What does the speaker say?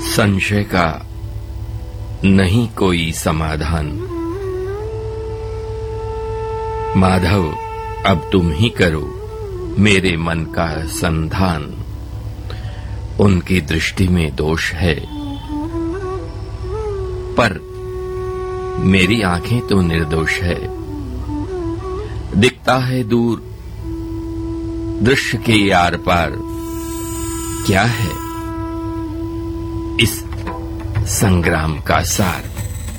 संशय का नहीं कोई समाधान। माधव, अब तुम ही करो मेरे मन का संधान। उनकी दृष्टि में दोष है, पर मेरी आंखें तो निर्दोष है। दिखता है दूर दृश्य के आर पार, क्या है इस संग्राम का सार।